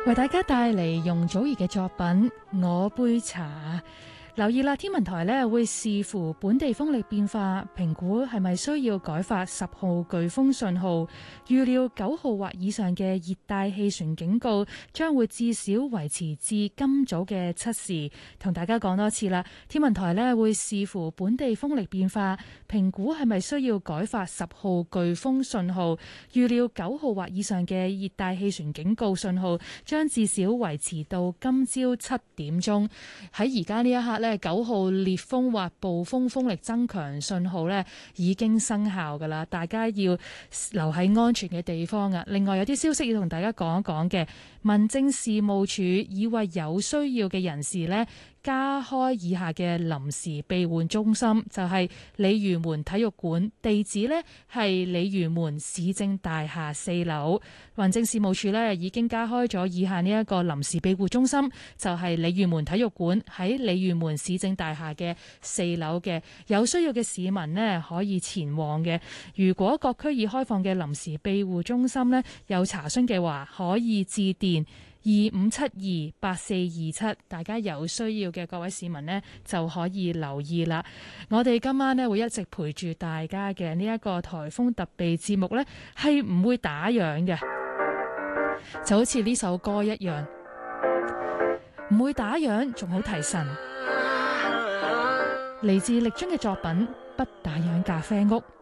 為大家帶嚟容祖兒嘅作品《我杯茶》。留意啦，天文台呢會視乎本地風力變化，評估係咪需要改發10號颶風信號。預料9號或以上嘅熱帶氣旋警告將會至少維持至今早嘅7時。同大家講多次啦，天文台呢會視乎本地風力變化，評估係咪需要改發10號颶風信號。預料9號或以上嘅熱帶氣旋警告信號將至少維持到今朝7點鐘。喺而家呢一刻呢，9號烈風或暴風風力增強信號呢已經生效㗎啦，大家要留喺安全嘅地方啊！另外有啲消息要同大家講一講嘅，民政事務處已為有需要嘅人士呢加開以下嘅臨時庇護中心，就係鯉魚門體育館，地址呢係鯉魚門市政大廈4樓。民政事務處呢已經加開咗以下呢一個臨時庇護中心，就係鯉魚門體育館喺鯉魚門市政大廈嘅4樓嘅，有需要嘅市民呢可以前往嘅。如果各區已開放嘅臨時庇護中心呢有查詢嘅話，可以致電25728427，大家有需要嘅各位市民呢就可以留意啦。我哋今晚呢會一直陪住大家嘅呢一個颱風特備節目呢係唔會打烊嘅，就好似呢首歌一樣，唔會打烊，仲好提神。嚟自力尊嘅作品《不打烊咖啡屋》。